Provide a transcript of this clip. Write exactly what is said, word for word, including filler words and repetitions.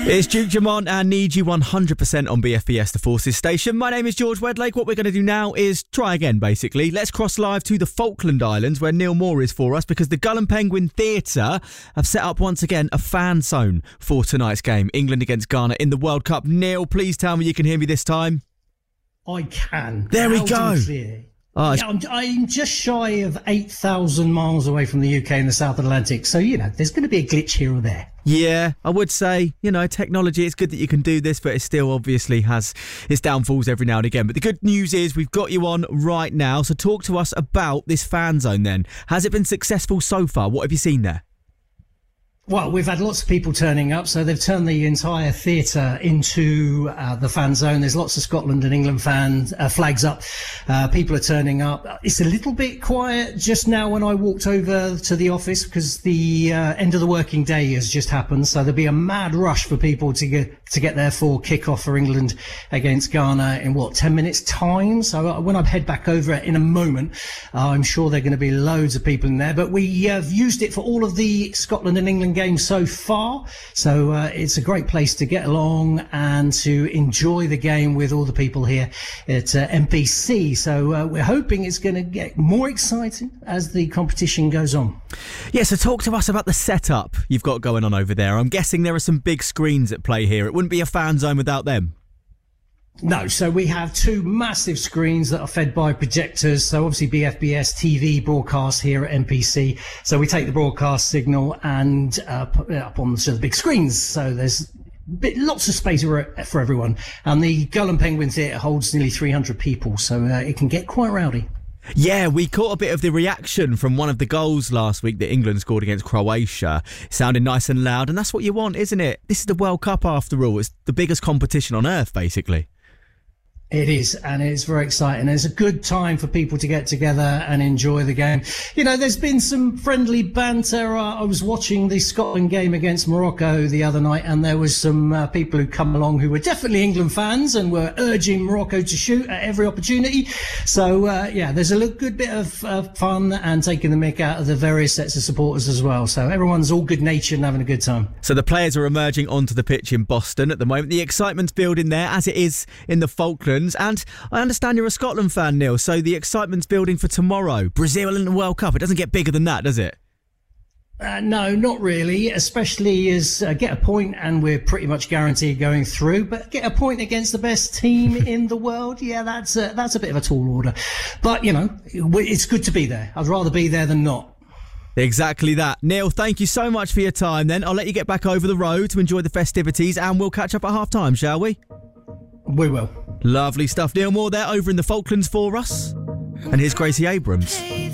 It's Duke Jamont and Need You one hundred percent on B F B S, the Forces station. My name is George Wedlake. What we're going to do now is try again, basically. Let's cross live to the Falkland Islands, where Neil Moore is for us, because the Gull and Penguin Theatre have set up once again a fan zone for tonight's game, England against Ghana in the World Cup. Neil, please tell me you can hear me this time. I can. There we go. Oh, yeah, I'm, I'm just shy of eight thousand miles away from the U K in the South Atlantic. So, you know, there's going to be a glitch here or there. Yeah, I would say, you know, technology, it's good that you can do this, but it still obviously has its downfalls every now and again. But the good news is we've got you on right now. So talk to us about this fan zone then. Has it been successful so far? What have you seen there? Well, we've had lots of people turning up, so they've turned the entire theatre into uh, the fan zone. There's lots of Scotland and England fans, uh, flags up. Uh, people are turning up. It's a little bit quiet just now when I walked over to the office because the uh, end of the working day has just happened. So there'll be a mad rush for people to get to get there for kick-off for England against Ghana in, what, ten minutes' time? So when I head back over in a moment, uh, I'm sure there are going to be loads of people in there. But we have used it for all of the Scotland and England games so far, so uh, it's a great place to get along and to enjoy the game with all the people here at uh, M P C. So uh, we're hoping it's going to get more exciting as the competition goes on. Yeah, so talk to us about the setup you've got going on over there. I'm guessing there are some big screens at play here. It wouldn't be a fan zone without them. No, so we have two massive screens that are fed by projectors. So obviously B F B S T V broadcast here at M P C. So we take the broadcast signal and uh, put it up on the, the big screens. So there's bit, lots of space for, for everyone. And the Gull and Penguin Theatre holds nearly three hundred people. So uh, it can get quite rowdy. Yeah, we caught a bit of the reaction from one of the goals last week that England scored against Croatia. It sounded nice and loud, and that's what you want, isn't it? This is the World Cup after all. It's the biggest competition on earth, basically. It is, and it's very exciting. It's a good time for people to get together and enjoy the game. You know, there's been some friendly banter. Uh, I was watching the Scotland game against Morocco the other night, and there was some uh, people who come along who were definitely England fans and were urging Morocco to shoot at every opportunity. So, uh, yeah, there's a little good bit of uh, fun and taking the mick out of the various sets of supporters as well. So everyone's all good-natured and having a good time. So the players are emerging onto the pitch in Boston at the moment. The excitement's building there, as it is in the Falklands. And I understand you're a Scotland fan, Neil, so the excitement's building for tomorrow. Brazil in the World Cup. It doesn't get bigger than that, does it? Uh, no, not really, especially as uh, get a point and we're pretty much guaranteed going through, but get a point against the best team in the world, yeah, that's a, that's a bit of a tall order. But, you know, it's good to be there. I'd rather be there than not. Exactly that. Neil, thank you so much for your time then. I'll let you get back over the road to enjoy the festivities and we'll catch up at half time, shall we? We will. Lovely stuff. Neil Moore there over in the Falklands for us. And here's Gracie Abrams.